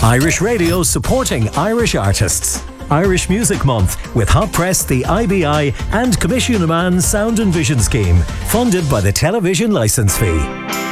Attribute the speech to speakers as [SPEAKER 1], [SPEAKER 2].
[SPEAKER 1] Irish Radio supporting Irish artists. Irish Music Month with Hot Press, the IBI and Commission Man Sound and Vision Scheme, funded by the Television Licence Fee.